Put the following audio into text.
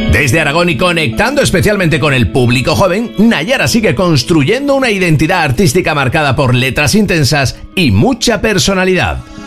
Desde Aragón y conectando especialmente con el público joven, Nayara sigue construyendo una identidad artística marcada por letras intensas y mucha personalidad.